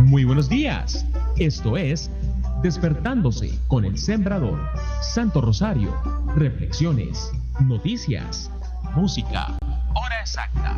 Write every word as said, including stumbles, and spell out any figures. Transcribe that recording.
Muy buenos días. Esto es Despertándose con el Sembrador. Santo Rosario. Reflexiones, noticias, música. Hora exacta.